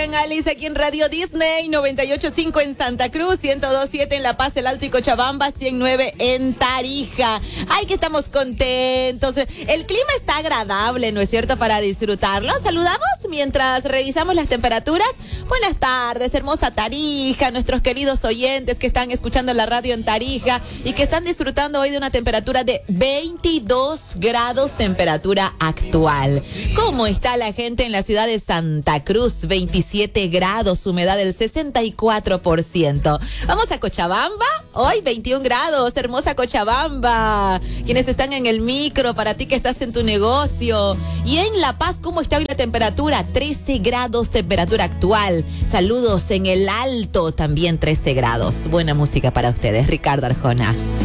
en Alice, aquí en Radio Disney, 98.5 en Santa Cruz, 102.7 en La Paz, El Alto y Cochabamba, 109 en Tarija. Ay, que estamos contentos. El clima está agradable, ¿no es cierto?, para disfrutarlo. Saludamos mientras revisamos las temperaturas. Buenas tardes, hermosa Tarija, nuestros queridos oyentes que están escuchando la radio en Tarija y que están disfrutando hoy de una temperatura de 22 grados, temperatura actual. ¿Cómo está la gente en la ciudad de Santa Cruz? 27 grados, humedad del 64%. Vamos a Cochabamba, hoy 21 grados, hermosa Cochabamba. Quienes están en el micro, para ti que estás en tu negocio. Y en La Paz, ¿cómo está hoy la temperatura? 13 grados, temperatura actual. Saludos en el Alto, también 13 grados. Buena música para ustedes, Ricardo Arjona.